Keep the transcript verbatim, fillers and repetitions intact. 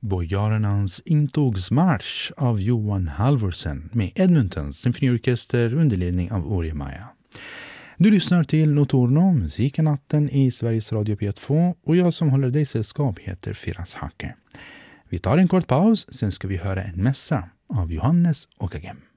Bojarernas intågsmarsch av Johan Halvorsen med Edmontons symfoniorkester under ledning av Ori Maja. Du lyssnar till Notorno, musikanatten i Sveriges Radio P två, och jag som håller dig sällskap heter Firas Hacke. Vi tar en kort paus, sen ska vi höra en mässa av Johannes Åkergem.